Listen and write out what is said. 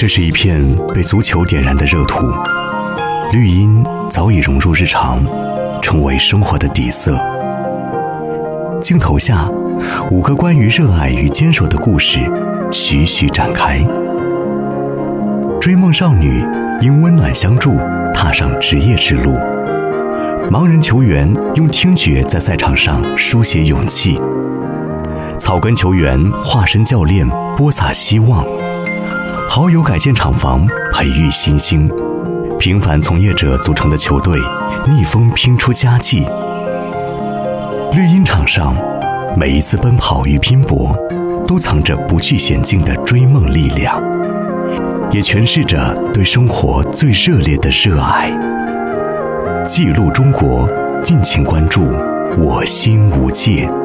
这是一片被足球点燃的热土，绿荫早已融入日常，成为生活的底色。镜头下，5个关于热爱与坚守的故事徐徐展开。追梦少女因温暖相助踏上职业之路，盲人球员用听觉在赛场上书写勇气，草根球员化身教练播撒希望，好友改建厂房培育新星，平凡从业者组成的球队逆风拼出佳绩。绿茵场上，每一次奔跑与拼搏都藏着不惧险境的追梦力量，也诠释着对生活最热烈的热爱。记录中国，敬请关注我心无界。